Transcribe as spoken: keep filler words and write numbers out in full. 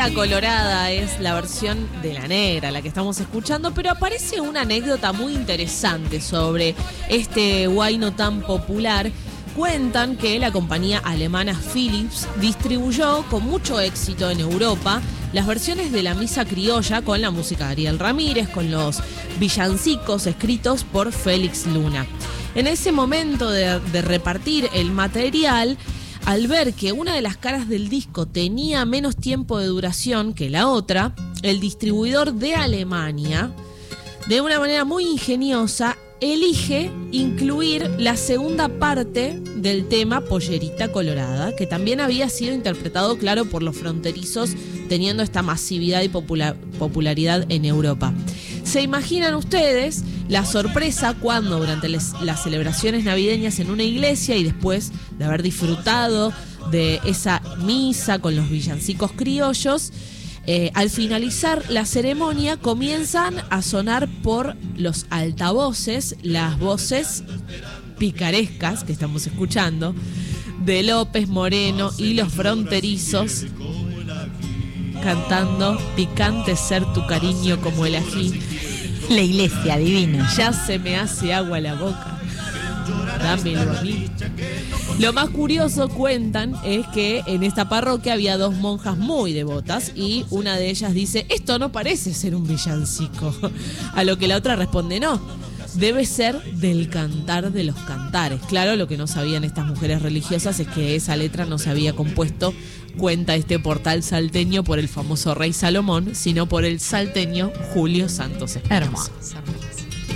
Pollerita Colorada es la versión de La Negra, la que estamos escuchando, pero aparece una anécdota muy interesante sobre este huayno tan popular. Cuentan que la compañía alemana Philips distribuyó con mucho éxito en Europa las versiones de la misa criolla con la música de Ariel Ramírez, con los villancicos escritos por Félix Luna. En ese momento de, de repartir el material, al ver que una de las caras del disco tenía menos tiempo de duración que la otra, el distribuidor de Alemania, de una manera muy ingeniosa, elige incluir la segunda parte del tema Pollerita Colorada, que también había sido interpretado, claro, por los fronterizos, teniendo esta masividad y popular, popularidad en Europa. ¿Se imaginan ustedes la sorpresa cuando durante les, las celebraciones navideñas en una iglesia y después de haber disfrutado de esa misa con los villancicos criollos, Eh, al finalizar la ceremonia comienzan a sonar por los altavoces las voces picarescas que estamos escuchando de López Moreno y los fronterizos cantando "Picante ser tu cariño como el ají"? La iglesia, divino. Ya se me hace agua la boca, dámelo a mí. Lo más curioso, cuentan, es que en esta parroquia había dos monjas muy devotas y una de ellas dice: esto no parece ser un villancico. A lo que la otra responde: no, debe ser del cantar de los cantares. Claro, lo que no sabían estas mujeres religiosas es que esa letra no se había compuesto, cuenta este portal salteño, por el famoso rey Salomón, sino por el salteño Julio Santos Espinosa. Hermoso.